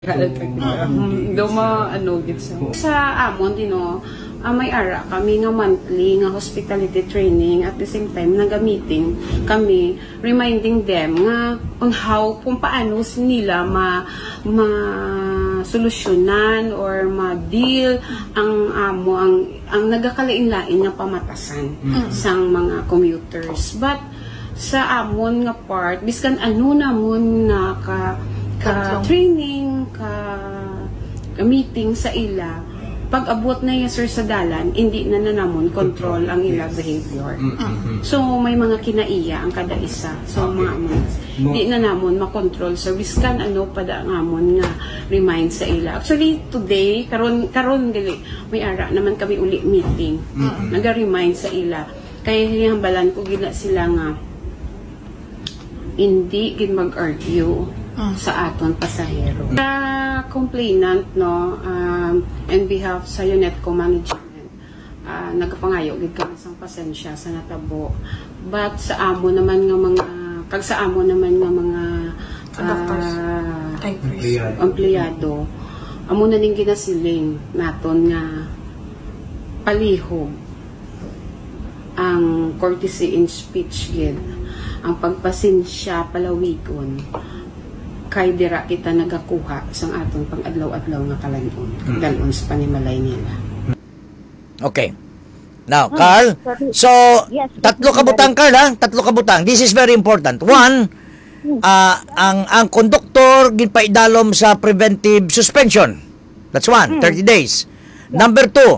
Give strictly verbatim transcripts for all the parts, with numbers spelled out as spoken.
Mm, do ma ano gid sa sa amon din no uh, may ara kami nga monthly nga hospitality training at the same time naga meeting kami reminding them nga on how kung paano nila ma ma solusyonan or ma deal ang amo ang ang nagakalain-lain nga pamatasan mm-hmm. sang mga commuters, but sa amon nga part biskan ano namon na ka ka training, ka, ka meeting sa ila, pag abot na yung sir sa dalan, hindi na na namon control ang ila behavior. Mm-hmm. So may mga kinaiya ang kada isa. So okay. mga amon, hindi na namon makontrol. So biskan ano pada ang amon nga remind sa ila. Actually today karon karon dili may ara naman kami uli meeting. Mm-hmm. Naga-remind sa ila. Kaya hinihambalan ko gina sila nga hindi gid mag-argue Mm. sa aton pasahero. Sa complainant no um, on behalf sa UNETCO management uh, nagapangayo gid kami sang pasensya sa natabo, but sa amo naman nga mga kag sa amo naman nga mga uh, empleyado amo na ning ginasiling naton nga palihog ang courtesy in speech gid, ang pagpasensya palawigon kay dira kita nagakuha sang aton pang adlaw-adlaw nga kalanon mm. dalon sa panimalay nila. Okay. Now, Carl, so yes, tatlo ka butang, Carl, ha? Tatlo ka butang. This is very important. One, uh, ang ang konduktor ginpaidalom sa preventive suspension. That's one, thirty days. Number two,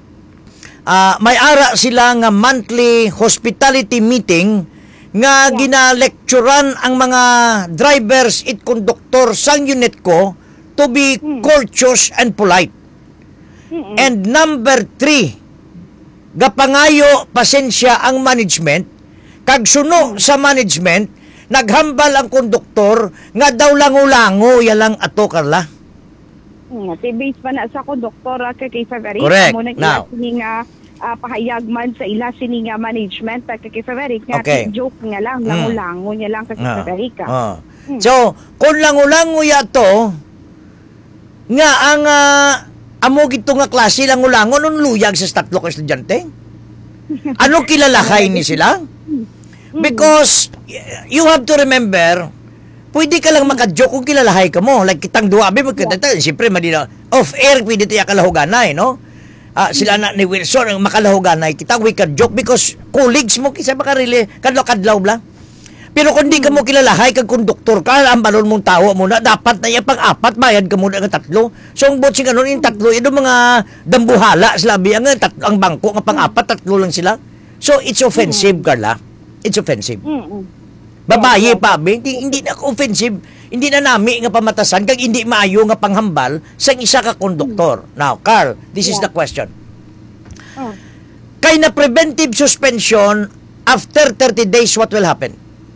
uh, may ara sila nga monthly hospitality meeting nga yeah. gina-lecturean ang mga drivers at konduktor sang UNETCO to be mm. courteous and polite. Mm-mm. And number three, gapangayo pasensya ang management, kag suno mm. sa management, naghambal ang konduktor nga daw lango-lango yalang ato, Carla. Mm, si base pa na sa konduktor kay kay February. Correct. Now, Uh, pahayag man sa ila sini nga management pa kay Frederick nga okay. joke nga lang lango-lango niya lang kay uh, Frederick. Uh. Hmm. So kung lango-lango ya to nga ang uh, amo gito nga klase lango-lango nun luyag sa tatlo ka estudyante. Ano kilalahay ni sila? Because you have to remember, pwede ka lang maka-joke kung kilalahay ka mo, like kitang duwa abi magkita yeah. siyempre madina off air pwede tiya kalahuganay, no? Ah, sila na ni Wilson ang makalahuganay kita, we can joke because colleagues mo kisa makarili kadlaw-kadlaw lang. Pero kung di ka mo kilalahay kag konduktor ka, ang balon mong tao mo na dapat na iya pang-apat bayad ka muna ng tatlo. So ang botsi kanon yung tatlo ito mga dambuhala sila ang tatlo ang bangko nga pang-apat tatlo lang sila. So it's offensive, Carla. It's offensive. Babaye pa hindi, hindi na offensive. Hindi na nami nga pamatasan kag hindi maayo nga panghambal sa isa ka konduktor. Now, Carl, this yeah. is the question. Oh. Kay na preventive suspension after thirty days, what will happen?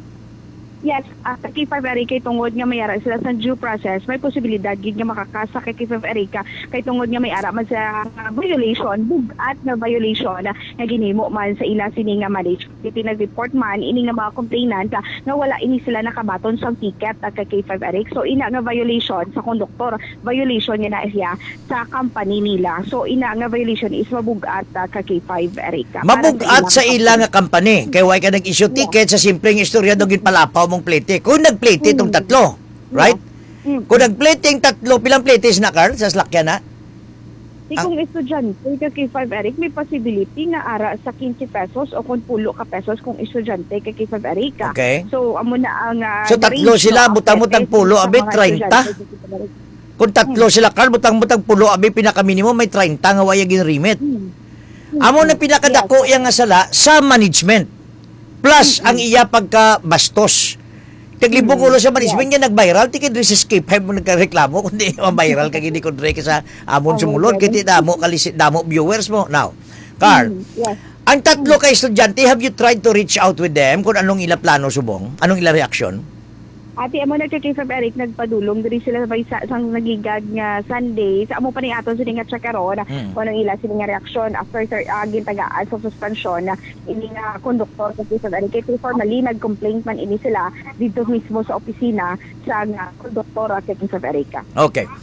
Yes, after kay Five Erika tungod nga may ara sila sa due process, may posibilidad gid nga makakasa kay Five Erika kay tungod nga may ara man sa uh, violation, bugat na violation uh, nga ginhimo man sa ila sini nga management. Iti nag-report man ini nga mga complainant uh, nga wala ini sila nakabaton sa ticket uh, kay Five Erika. So ina nga violation sa konduktor, violation niya na siya sa company nila. So ina nga violation is mabugat uh, kay Five Erika. Mabugat sa ila nga company kay way ka nag-issue ticket yeah. sa simpleng istorya dog ginpalapaw mong plate. Kung nag-plate itong tatlo, right? Mm. Kung nag-plate yung tatlo, pilang plate na, Carl, sa slakyan na? Di kung estudyante kay Five Eric, may possibility na ara sa fifteen pesos o kung pulo ka pesos kung estudyante kay Five Eric. Okay. So, amo na ang... Uh, so, tatlo sila, butang-butang pulo, abe, thirty. Kung tatlo sila, Carl, butang-butang pulo, abe, pinaka-minimum, may thirty nga wayag yung remit. Hmm. Amo na pinakadako yes. yung asala sa management. Plus, mm-hmm. ang iya pagka-bastos. Taglibong ulo sa management yeah. nga nag-viral, tikid rin sa escape hype mo nagkareklamo, kundi ma-viral kag hindi ko dre ka sa amon sumulod, kiti damo, kalisit, damo viewers mo. Now, Carl, mm-hmm. yes. ang tatlo ka estudyante, have you tried to reach out with them kung anong ila plano subong? Anong ila reaksyon? Ati amo na kay Kifab Eric nagpadulong diri sila sa isa sang nagigag nga Sunday sa amo pa ni aton sini nga checkeron Mm. kung anong ila sini nga reaksyon after thir, uh, gintagaan sa suspension na ini nga konduktor sa Kifab Eric kay formally nag-complaint man ini sila dito mismo sa opisina sa nga konduktor sa Kifab Eric. Okay.